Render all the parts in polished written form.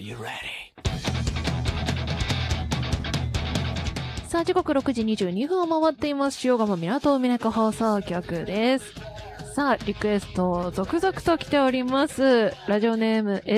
you ready? さあ、時刻6時22分を回っています。塩釜港港放送局です。さあ、リクエスト続々と来ております。ラジオネーム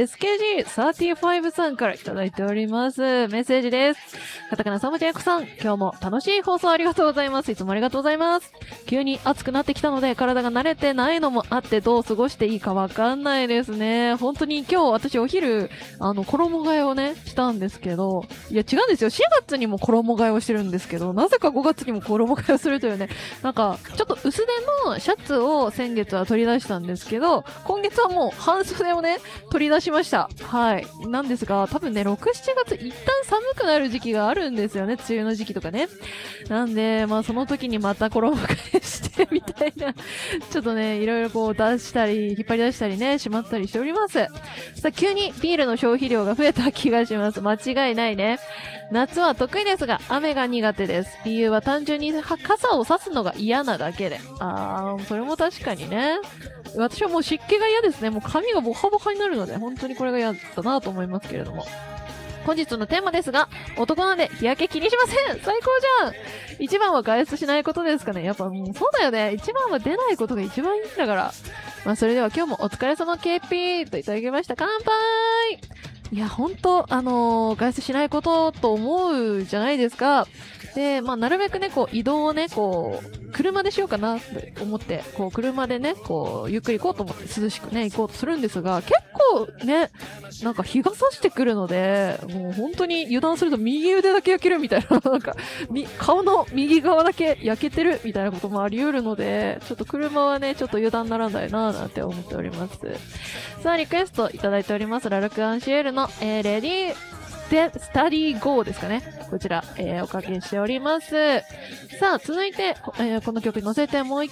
SKG35 さんからいただいております。メッセージです。カタカナサムジェイコさん、今日も楽しい放送ありがとうございます。いつもありがとうございます。急に暑くなってきたので体が慣れてないのもあってどう過ごしていいかわかんないですね。本当に今日私お昼、衣替えをね、したんですけど、いや違うんですよ。4月にも衣替えをしてるんですけど、なぜか5月にも衣替えをするというね、なんか、ちょっと薄手のシャツを先月は取り出したんですけど、今月はもう半袖をね、取り出しました。はい。なんですが、多分ね、6、7月一旦寒くなる時期があるんですよね。梅雨の時期とかね。なんで、まあその時にまた衣替えしてみたいな、ちょっとね、いろいろこう出したり、引っ張り出したりね、しまったりしております。さあ、急にビールの消費量が増えた気がします。間違いないね。夏は得意ですが、雨が苦手です。理由は単純に傘を差すのが嫌なだけで。それも確かにね。私はもう湿気が嫌ですね。もう髪がボハボハになるので、本当にこれが嫌だなと思いますけれども。本日のテーマですが、男なんで日焼け気にしません。最高じゃん。一番は外出しないことですかね。やっぱもうそうだよね。一番は出ないことが一番いいんだから。まあそれでは今日もお疲れ様 KP といただきました。乾杯。いや、ほんと、外出しないことと思うじゃないですか。で、まあ、なるべくね、こう、移動をね、こう、車でしようかなって思って、こう、車でね、こう、ゆっくり行こうと思って涼しくね、行こうとするんですが、結構ね、なんか日が差してくるので、もう本当に油断すると右腕だけ焼けるみたいな、なんか、顔の右側だけ焼けてるみたいなこともあり得るので、ちょっと車はね、ちょっと油断ならないなぁなんて思っております。さあ、リクエストいただいております。ラルク・アンシエルの、レディー、スタディーゴーですかね。こちら、おかけしております。さあ、続いて、この曲に乗せてもう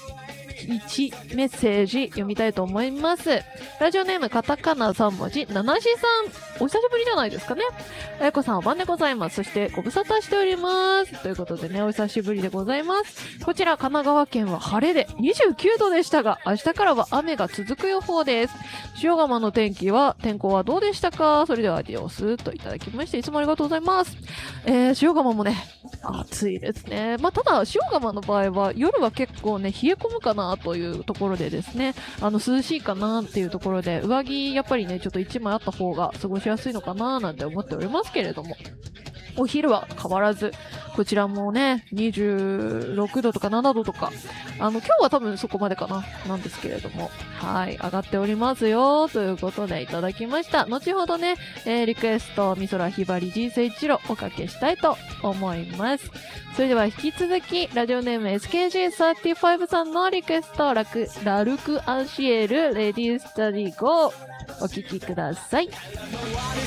1メッセージ読みたいと思います。ラジオネームカタカナ3文字、ナナシさん。お久しぶりじゃないですかね。あやこさんお晩でございます。そしてご無沙汰しております。ということでね、お久しぶりでございます。こちら神奈川県は晴れで29度でしたが、明日からは雨が続く予報です。塩釜の天候はどうでしたか？それではアディオスといただきまして、いつもありがとうございます。塩釜もね、暑いですね。まあ、ただ、塩釜の場合は夜は結構ね、冷え込むかなというところでですね、涼しいかなっていうところで、上着やっぱりね、ちょっと1枚あった方が過ごしやすいのかななんて思っておりますけれども、お昼は変わらず、こちらもね、26度とか7度とか、今日は多分そこまでかな、なんですけれども、はい、上がっておりますよ、ということでいただきました。後ほどね、リクエスト、美空ひばり人生一路おかけしたいと思います。それでは引き続き、ラジオネーム SKG35 さんのリクエスト、ラルク・アンシエル、レディースタディゴー、お聴きください。